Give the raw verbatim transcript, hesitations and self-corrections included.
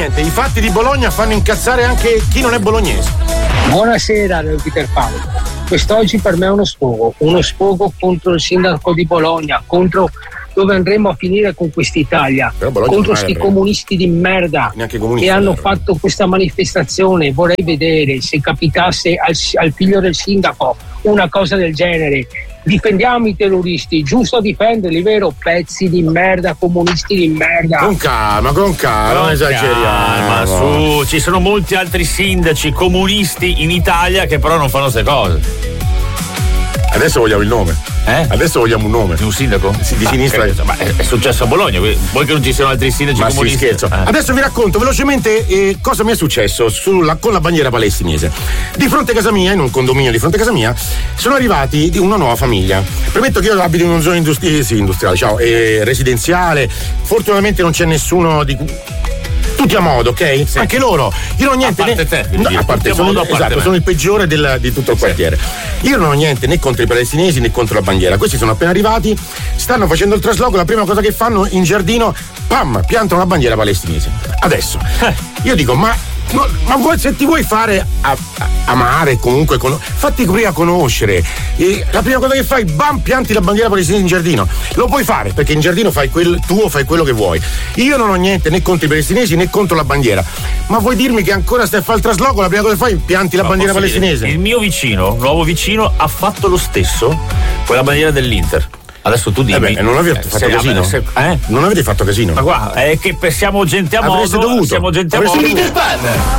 niente, i fatti di Bologna fanno incazzare anche chi non è bolognese. Buonasera Peter Paolo. Quest'oggi per me è uno sfogo, uno sfogo contro il sindaco di Bologna, contro dove andremo a finire con quest'Italia, contro questi comunisti di merda che hanno fatto questa manifestazione. Vorrei vedere se capitasse al, al figlio del sindaco una cosa del genere. Difendiamo i terroristi, giusto difenderli, vero? Pezzi di merda, comunisti di merda. Con calma, con calma, non esageriamo. Ma su, ci sono molti altri sindaci comunisti in Italia che però non fanno queste cose. Adesso vogliamo il nome. Eh? Adesso vogliamo un nome. Di un sindaco? Sì, di ma sinistra. Che, ma è successo a Bologna, vuoi che non ci siano altri sindaci ma comunisti? Sì, scherzo. Eh. Adesso vi racconto velocemente eh, cosa mi è successo sulla, con la bandiera palestinese. Di fronte a casa mia, in un condominio di fronte a casa mia, sono arrivati di una nuova famiglia. Premetto che io abito in una zona industri- sì, industriale, ciao, eh, residenziale. Fortunatamente non c'è nessuno di tutti a modo, ok? Sì. Anche loro. Io non ho niente. A parte né, te, no, dire, a parte, tutti sono, a modo, a parte esatto, me. sono il peggiore del, di tutto il quartiere. Sì. Io non ho niente né contro i palestinesi né contro la bandiera. Questi sono appena arrivati, stanno facendo il trasloco, la prima cosa che fanno in giardino, pam, piantano la bandiera palestinese. Adesso, io dico, ma No, ma vuoi, se ti vuoi fare a, a, amare comunque con, fatti prima conoscere e la prima cosa che fai, bam, pianti la bandiera palestinese in giardino. Lo puoi fare perché in giardino fai quel tuo, fai quello che vuoi. Io non ho niente né contro i palestinesi né contro la bandiera, ma vuoi dirmi che ancora stai a fare il trasloco, la prima cosa che fai, pianti la no, bandiera palestinese? Dire, il mio vicino, nuovo vicino, ha fatto lo stesso con la bandiera dell'Inter. Adesso tu dimmi. Eh beh, non avete fatto se, casino? Se, eh? Non avete fatto casino? Ma guarda, è che siamo gente a modo. Avreste dovuto. Siamo gente a Avreste modo. dovuto.